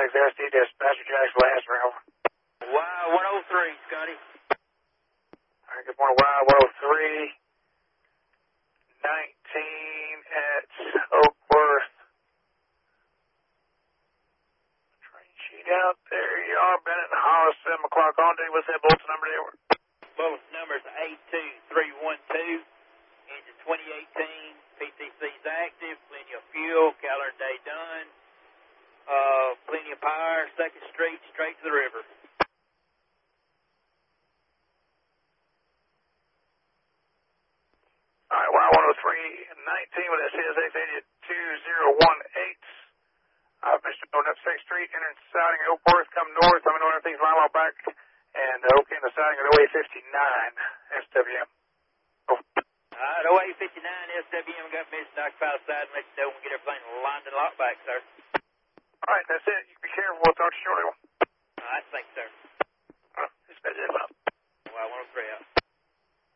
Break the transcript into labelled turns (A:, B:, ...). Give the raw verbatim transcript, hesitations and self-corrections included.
A: six S D, Dispatcher Jacksonville, answer over.
B: Y one oh three, Scotty.
A: All right, good morning, Y one oh three, nineteen at Oakworth. Train sheet out there, you are, Bennett and Hollis, seven o'clock on duty. What's that bulletin number there?
B: Bulletin number is eight two three one two. Engine twenty eighteen. P T C's active. Plenty of fuel. Calendar day done. Uh, plenty of power. Second Street, straight to the river.
A: All right, Y one oh three, nineteen with S C S X eighty at two zero one eight. Uh, Mister Going up sixth Street, entering siding at Oakworth, come north. I'm going everything's line on back. And uh, okay, in the siding at oh eight fifty-nine S W M. Oh.
B: All right, oh eight fifty-nine S W M got missed. Knock out side and let you know when we get everything lined and locked back, sir.
A: All right, that's it. You be careful. We'll talk to you shortly.